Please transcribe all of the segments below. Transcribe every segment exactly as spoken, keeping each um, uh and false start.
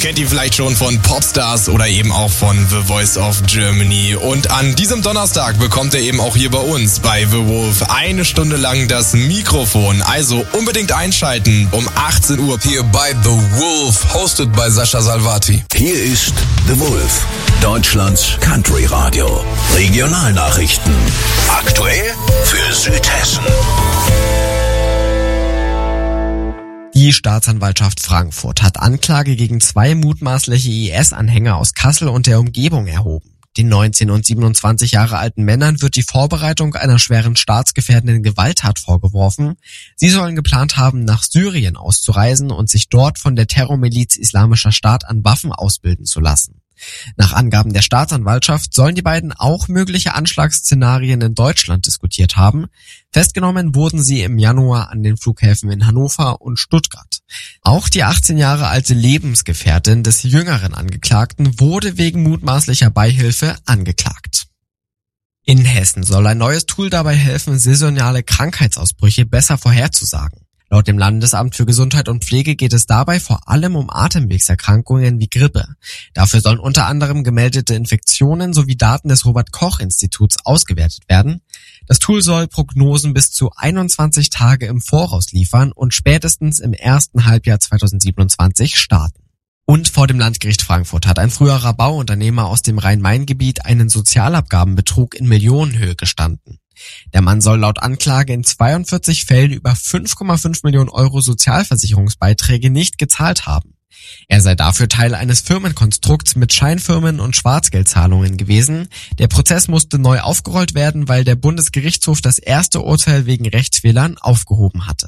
kennt ihn vielleicht schon von Popstars oder eben auch von The Voice of Germany. Und an diesem Donnerstag bekommt er eben auch hier bei uns bei The Wolf eine Stunde lang das Mikrofon. Also unbedingt einschalten um achtzehn Uhr hier bei The Wolf, hosted by Sascha Salvati. Hier ist The Wolf, Deutschlands Country Radio. Regionalnachrichten. Aktuell für Südhessen. Die Staatsanwaltschaft Frankfurt hat Anklage gegen zwei mutmaßliche I S-Anhänger aus Kassel und der Umgebung erhoben. Den neunzehn und siebenundzwanzig Jahre alten Männern wird die Vorbereitung einer schweren staatsgefährdenden Gewalttat vorgeworfen. Sie sollen geplant haben, nach Syrien auszureisen und sich dort von der Terrormiliz Islamischer Staat an Waffen ausbilden zu lassen. Nach Angaben der Staatsanwaltschaft sollen die beiden auch mögliche Anschlagsszenarien in Deutschland diskutiert haben. Festgenommen wurden sie im Januar an den Flughäfen in Hannover und Stuttgart. Auch die achtzehn Jahre alte Lebensgefährtin des jüngeren Angeklagten wurde wegen mutmaßlicher Beihilfe angeklagt. In Hessen soll ein neues Tool dabei helfen, saisonale Krankheitsausbrüche besser vorherzusagen. Laut dem Landesamt für Gesundheit und Pflege geht es dabei vor allem um Atemwegserkrankungen wie Grippe. Dafür sollen unter anderem gemeldete Infektionen sowie Daten des Robert-Koch-Instituts ausgewertet werden. Das Tool soll Prognosen bis zu einundzwanzig Tage im Voraus liefern und spätestens im ersten Halbjahr zweitausendsiebenundzwanzig starten. Und vor dem Landgericht Frankfurt hat ein früherer Bauunternehmer aus dem Rhein-Main-Gebiet einen Sozialabgabenbetrug in Millionenhöhe gestanden. Der Mann soll laut Anklage in zweiundvierzig Fällen über fünf Komma fünf Millionen Euro Sozialversicherungsbeiträge nicht gezahlt haben. Er sei dafür Teil eines Firmenkonstrukts mit Scheinfirmen und Schwarzgeldzahlungen gewesen. Der Prozess musste neu aufgerollt werden, weil der Bundesgerichtshof das erste Urteil wegen Rechtsfehlern aufgehoben hatte.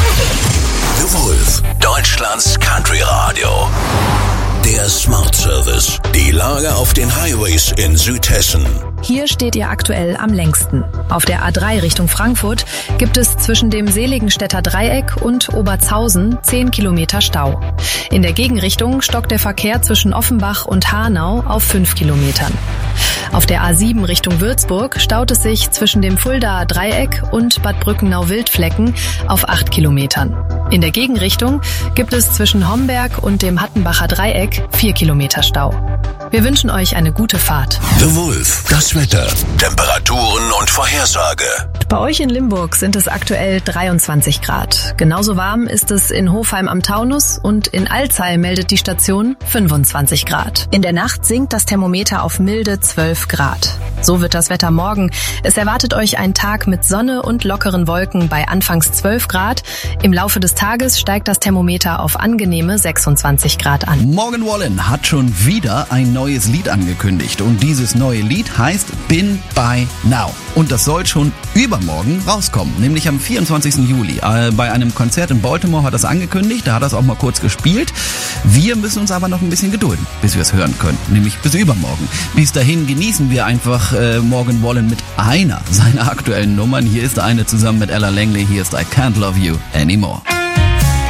The Wolf, Deutschlands Country Radio. Der Smart Service. Die Lage auf den Highways in Südhessen. Hier steht ihr aktuell am längsten. Auf der A drei Richtung Frankfurt gibt es zwischen dem Seligenstädter Dreieck und Obertshausen zehn Kilometer Stau. In der Gegenrichtung stockt der Verkehr zwischen Offenbach und Hanau auf fünf Kilometern. Auf der A sieben Richtung Würzburg staut es sich zwischen dem Fuldaer Dreieck und Bad Brückenau-Wildflecken auf acht Kilometern. In der Gegenrichtung gibt es zwischen Homberg und dem Hattenbacher Dreieck vier Kilometer Stau. Wir wünschen euch eine gute Fahrt. The Wolf, das Wetter, Temperaturen und Vorhersage. Bei euch in Limburg sind es aktuell dreiundzwanzig Grad. Genauso warm ist es in Hofheim am Taunus und in Alzey meldet die Station fünfundzwanzig Grad. In der Nacht sinkt das Thermometer auf milde zwölf Grad. So wird das Wetter morgen. Es erwartet euch ein Tag mit Sonne und lockeren Wolken bei anfangs zwölf Grad. Im Laufe des Tages steigt das Thermometer auf angenehme sechsundzwanzig Grad an. Morgan Wallen hat schon wieder ein neues Lied angekündigt und dieses neue Lied heißt Been By Now. Und das soll schon übermorgen rauskommen, nämlich am vierundzwanzigsten Juli. Äh, bei einem Konzert in Baltimore hat er es angekündigt, da hat er es auch mal kurz gespielt. Wir müssen uns aber noch ein bisschen gedulden, bis wir es hören können, nämlich bis übermorgen. Bis dahin genießen wir einfach äh, Morgan Wallen mit einer seiner aktuellen Nummern. Hier ist eine zusammen mit Ella Langley, hier ist I Can't Love You Anymore.